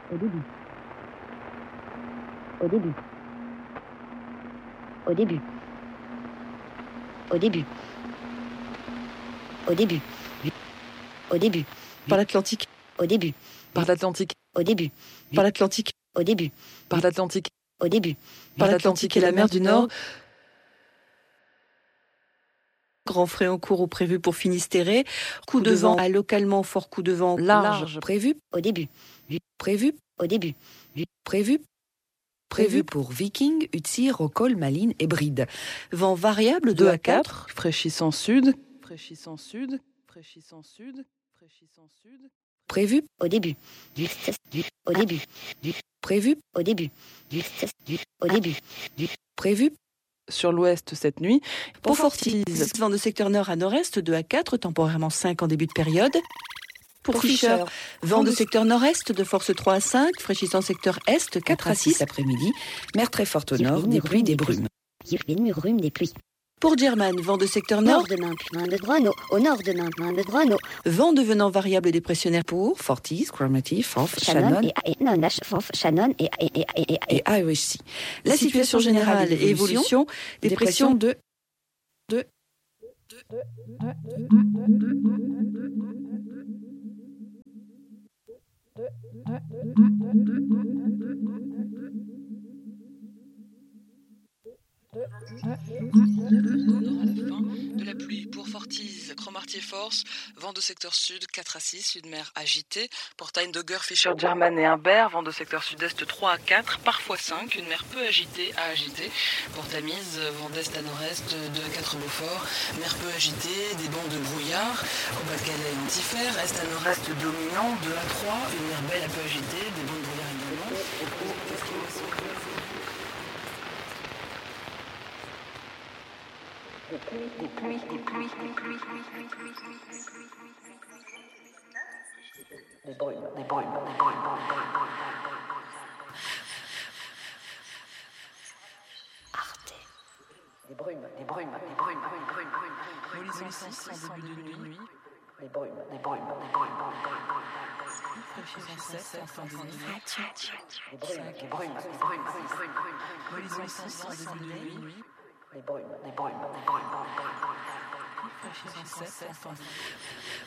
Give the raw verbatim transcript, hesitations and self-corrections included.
Au début. Au début. Au début. Au début. Au début. Au début. Par l'Atlantique. Au début. Par l'Atlantique. Au début. Par l'Atlantique. Au début. Par l'Atlantique. Au début. Par l'Atlantique et la mer du Nord. Grand frais en cours ou prévu pour Finistéré. Coup de vent à localement fort coup de vent large. Prévu au début. Prévu au début. Prévu. Prévu pour Viking, Utsir, Rocol, Malines et Bride. Vent variable deux à quatre. Fraîchissant sud. Fraîchissant sud. Fraîchissant sud. Fraîchissant sud. Prévu au début. Au début. Prévu au début. Au début. Prévu. Sur l'ouest cette nuit. Pour Fortise, vent de secteur nord à nord-est deux à quatre, temporairement cinq en début de période. Pour, Pour Fischer, vent de secteur nord-est de force trois à cinq, fraîchissant secteur est quatre à six après-midi. Mer très forte au nord, des pluies, des brumes. Brumes, des pluies. Pour German, vent de secteur nord, nord de Nain de Drano, au nord de Nain de Drano. Vent devenant variable dépressionnaire pour Fortise, Cromarty, Forth, Shannon et Shannon et et Irish Sea. La situation générale et évolution, dépression de de de la pluie pour Fortise, Cromarty Force, vent de secteur sud quatre à six, sud-mer agité, pour Tyndogger, Fischer, German et Humbert, vent de secteur sud-est trois à quatre, parfois cinq, une mer peu agitée à agitée, pour Tamise, vent d'est à nord-est deux à quatre Beaufort, mer peu agitée, des bancs de brouillard, au Pas-de-Calais antifère, est à nord-est dominant deux à trois, une mer belle à peu agitée, des bancs de brouillard également, Des pluies, des pluies, des pluies, des pluies, des brumes, des brumes, des brumes, Arte. Des brumes, des brumes, des brumes, brumes, brumes, Horizon six en début de nuit. Des brumes, des brumes, des brumes, Fraîchissant sept en fin de nuit. Des brumes, des brumes, des brumes, brumes, Horizon six en début de nuit. Des brumes, des brumes, des brumes, Fraîchissant sept en fin de nuit.